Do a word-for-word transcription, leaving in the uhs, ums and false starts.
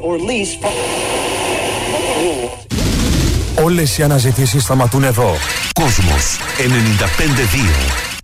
or lease. Όλες οι αναζητήσεις σταματούν εδώ. Κόσμος ενενήντα πέντε δύο.